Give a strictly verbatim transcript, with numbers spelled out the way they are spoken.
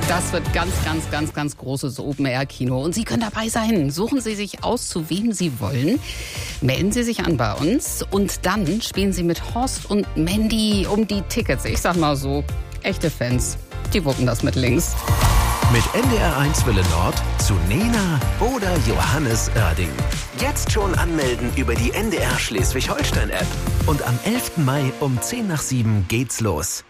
Das wird ganz, ganz, ganz, ganz großes Open-Air-Kino. Und Sie können dabei sein. Suchen Sie sich aus, zu wem Sie wollen. Melden Sie sich an bei uns. Und dann spielen Sie mit Horst und Mandy um die Tickets. Ich sag mal so, echte Fans, die wuppen das mit links. Mit N D R eins Welle Nord zu Nena oder Johannes Oerding. Jetzt schon anmelden über die N D R Schleswig-Holstein-App. Und am elften Mai um zehn nach sieben geht's los.